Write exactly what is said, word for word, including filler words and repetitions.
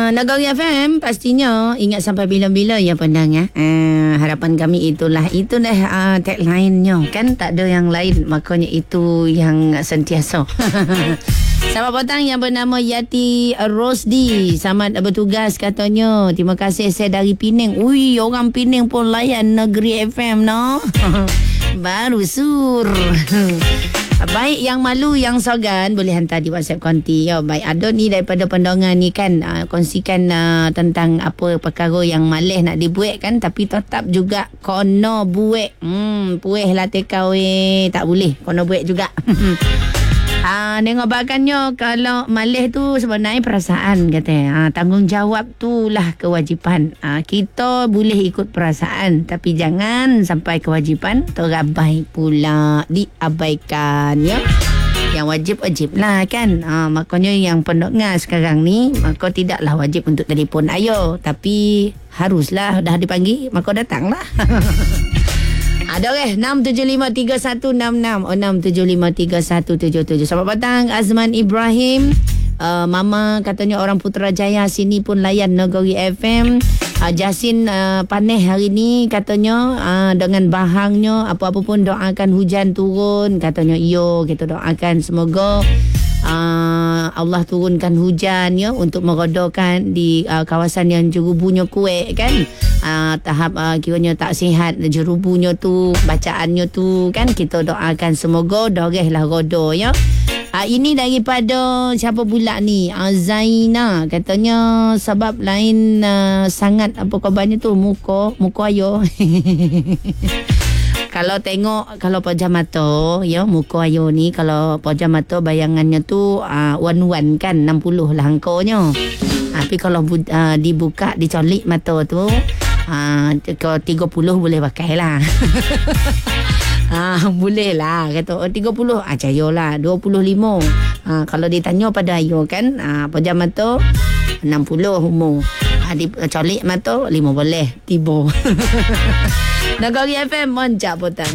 Uh, Nagari F M pastinya ingat sampai bila-bila ya pandang ya. Uh, harapan kami itulah itu dah uh, tagline-nya kan, tak ada yang lain, makanya itu yang sentiasa. Selamat petang yang bernama Yati Rosdi. Selamat bertugas katanya. Terima kasih, saya dari Penang. Ui, orang Penang pun layan Negeri F M no. Baru sur. Baik, yang malu, yang sogan boleh hantar di WhatsApp konti. Ya, baik, ada ni daripada pendengar ni kan, uh, kongsikan uh, tentang apa perkara yang malas nak dibuat kan, tapi tetap juga kono buat. Hmm, puih lah tekau eh. Tak boleh, kono buat juga. Ah, nengok bakannya kalau malas tu sebenarnya perasaan katanya. Ah, tanggungjawab tu lah kewajipan. Ah, kita boleh ikut perasaan tapi jangan sampai kewajipan terabai pula, diabaikan ya. Yang wajib-wajib lah kan. Ah, makanya yang pendengar sekarang ni, maka tidaklah wajib untuk telefon ayo, tapi haruslah dah dipanggil maka datanglah. Ada ke enam tujuh lima tiga satu enam enam oh, enam tujuh lima tiga satu tujuh tujuh. Selamat petang Azman Ibrahim. Uh, Mama katanya orang Putrajaya sini pun layan Negeri F M. Uh, Jasin uh, panih hari ni katanya, uh, dengan bahangnya apa-apa pun doakan hujan turun katanya. Iyo, kita doakan semoga Uh, Allah turunkan hujan ya untuk meredakan di uh, kawasan yang jerubunya kuat kan. Uh, tahap uh, kiranya tak sihat jerubunya tu, bacaannya tu kan, kita doakan semoga dorehlah reda ya. Uh, ini daripada siapa pula ni? Uh, Zaina katanya sebab lain uh, sangat apa khabarnya tu, muka muka ayo. Kalau tengok, kalau pejam mata ya, muka ayo ni kalau pejam mata bayangannya tu uh, wan-wan kan, enam puluh lah angkanya. Tapi kalau uh, dibuka, dicolik mata tu uh, ke tiga puluh boleh pakai lah. Ah, boleh lah kata oh, tiga puluh ah, cahaya lah dua puluh lima. Ah, kalau ditanya pada ayo kan, ah, pejam mata enam puluh umur. Ah, di colik mata lima boleh tiba. Negeri F M Moncak Petang.